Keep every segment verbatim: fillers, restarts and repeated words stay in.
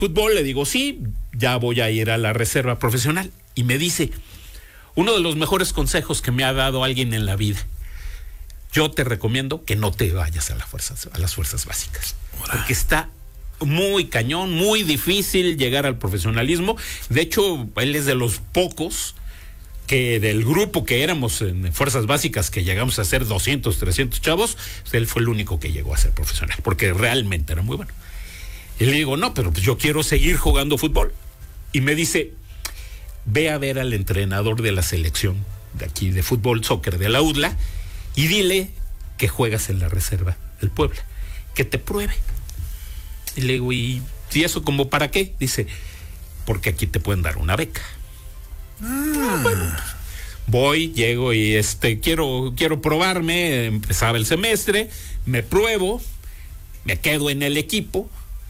fútbol? Le digo, sí, ya voy a ir a la reserva profesional. Y me dice, uno de los mejores consejos que me ha dado alguien en la vida, yo te recomiendo que no te vayas a las fuerzas, a las fuerzas básicas, porque está muy cañón, muy difícil llegar al profesionalismo. De hecho, él es de los pocos que del grupo que éramos en fuerzas básicas, que llegamos a ser doscientos, trescientos chavos, él fue el único que llegó a ser profesional, porque realmente era muy bueno. Y le digo, no, pero pues yo quiero seguir jugando fútbol. Y me dice, ve a ver al entrenador de la selección de aquí de fútbol, soccer de la U D L A, y dile que juegas en la reserva del Puebla, que te pruebe. Y le digo, ¿y eso como para qué? Dice, porque aquí te pueden dar una beca. Ah. Ah, bueno, voy, llego y este quiero, quiero probarme. Empezaba el semestre, me pruebo, me quedo en el equipo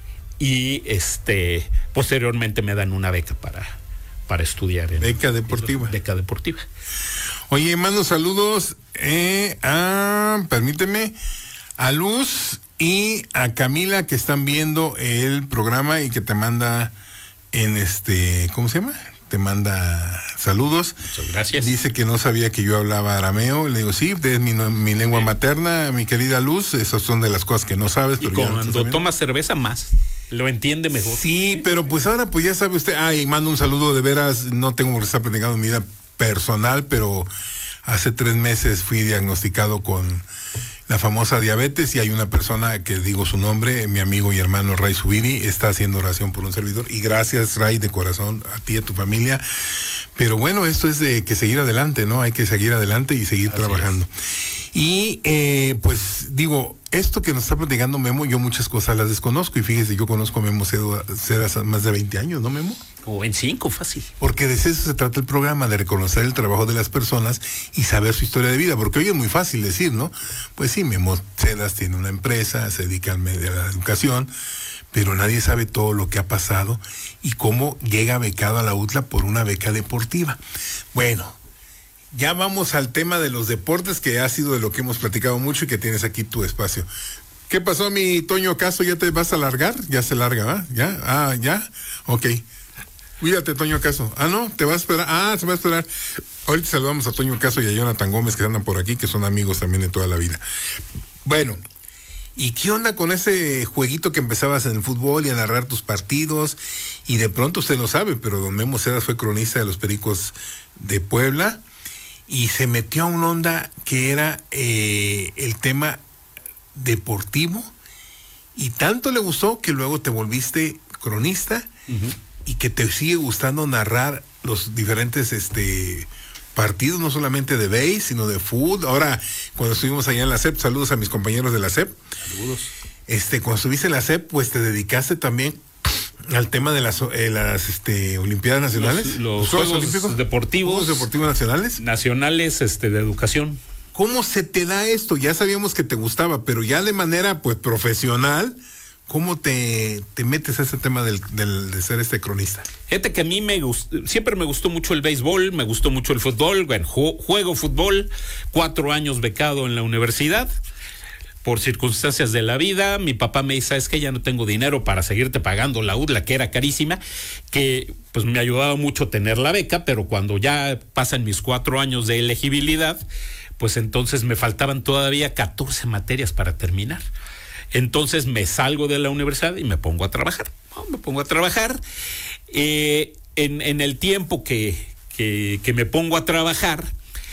y este posteriormente me dan una beca para, para estudiar. En, beca deportiva. En, beca deportiva. Oye, mando saludos eh, a, permíteme, a Luz y a Camila, que están viendo el programa y que te manda en este, ¿cómo se llama? Te manda saludos. Muchas gracias. Dice que no sabía que yo hablaba arameo. Le digo, sí, es mi, mi lengua sí. materna, mi querida Luz. Esas son de las cosas que no sabes. Y pero cuando no tomas cerveza más, lo entiende mejor. Sí, pero pues ahora pues ya sabe usted. Ay, mando un saludo de veras. No tengo que estar platicando mi vida personal, pero hace tres meses fui diagnosticado con la famosa diabetes y hay una persona que digo su nombre, mi amigo y hermano Ray Subiri, está haciendo oración por un servidor y gracias, Ray, de corazón a ti y a tu familia. Pero bueno, esto es de que seguir adelante, ¿no? Hay que seguir adelante y seguir Así trabajando. Es. Y eh, pues digo, esto que nos está platicando Memo, yo muchas cosas las desconozco y fíjese, yo conozco a Memo Ceda hace más de veinte años, ¿no, Memo? Como veinticinco, fácil. Porque de eso se trata el programa, de reconocer el trabajo de las personas y saber su historia de vida, porque hoy es muy fácil decir, ¿no? Pues sí, Memo Cedas tiene una empresa, se dedica al medio de la educación, pero nadie sabe todo lo que ha pasado y cómo llega becado a la U D L A por una beca deportiva. Bueno, ya vamos al tema de los deportes, que ha sido de lo que hemos platicado mucho y que tienes aquí tu espacio. ¿Qué pasó, mi Toño Caso? ¿Ya te vas a largar? Ya se larga, ¿va? ¿Ya? Ah, ¿ya? Ok. Cuídate, Toño Caso. Ah, no, te vas a esperar. Ah, se va a esperar. Ahorita saludamos a Toño Caso y a Jonathan Gómez, que andan por aquí, que son amigos también de toda la vida. Bueno, ¿y qué onda con ese jueguito que empezabas en el fútbol y a narrar tus partidos? Y de pronto usted lo sabe, pero don Memo Cedas fue cronista de los Pericos de Puebla y se metió a una onda que era eh, el tema deportivo, y tanto le gustó que luego te volviste cronista. Uh-huh. Y que te sigue gustando narrar los diferentes este partidos, no solamente de béis, sino de fútbol. Ahora, cuando estuvimos allá en la S E P, saludos a mis compañeros de la S E P. Saludos. Este, cuando estuviste en la S E P, pues te dedicaste también al tema de las, eh, las este, Olimpiadas Nacionales. Los, los Juegos, Juegos Olímpicos Deportivos. Juegos Deportivos Nacionales. Nacionales este, de Educación. ¿Cómo se te da esto? Ya sabíamos que te gustaba, pero ya de manera pues profesional, ¿cómo te, te metes a ese tema del, del, de ser este cronista? Fíjate que a mí me gustó, siempre me gustó mucho el béisbol, me gustó mucho el fútbol. Bueno, juego fútbol, cuatro años becado en la universidad, por circunstancias de la vida. Mi papá me dice, es que ya no tengo dinero para seguirte pagando la U D L A, que era carísima, que pues me ayudaba mucho tener la beca, pero cuando ya pasan mis cuatro años de elegibilidad, pues entonces me faltaban todavía catorce materias para terminar. Entonces me salgo de la universidad y me pongo a trabajar. ¿no? Me pongo a trabajar. Eh, en, en el tiempo que, que, que me pongo a trabajar,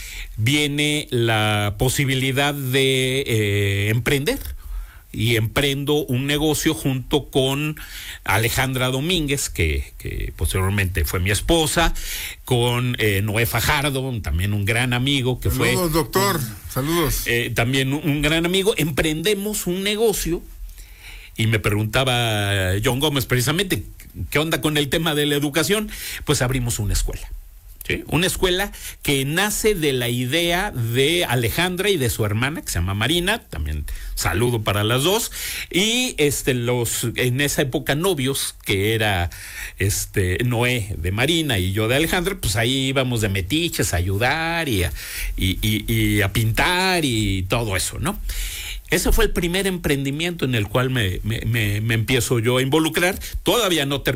viene la posibilidad de eh, emprender. Y emprendo un negocio junto con Alejandra Domínguez, que, que posteriormente fue mi esposa, con eh, Noé Fajardo, también un gran amigo que saludos, fue... Saludos, doctor, un, saludos. Eh, también un, un gran amigo. Emprendemos un negocio y me preguntaba John Gómez precisamente, ¿qué onda con el tema de la educación? Pues abrimos una escuela. ¿Sí? Una escuela que nace de la idea de Alejandra y de su hermana, que se llama Marina, también saludo para las dos, y este los en esa época novios, que era este Noé de Marina y yo de Alejandra, pues ahí íbamos de metiches a ayudar y a, y, y, y a pintar y todo eso, ¿no? Ese fue el primer emprendimiento en el cual me, me, me, me empiezo yo a involucrar. Todavía no terminé